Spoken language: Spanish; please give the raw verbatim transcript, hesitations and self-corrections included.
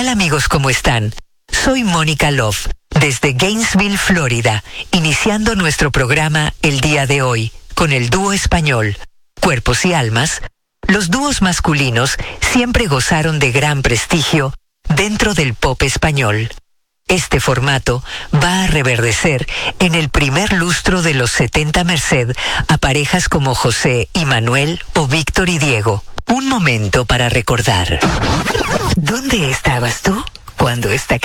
tal amigos? ¿Cómo están? Soy Mónica Love, desde Gainesville, Florida, iniciando nuestro programa el día de hoy con el dúo español Cuerpos y Almas. Los dúos masculinos siempre gozaron de gran prestigio dentro del pop español. Este formato va a reverdecer en el primer lustro de los setenta merced a parejas como José y Manuel o Víctor y Diego. Un momento para recordar. ¿Dónde estabas tú cuando esta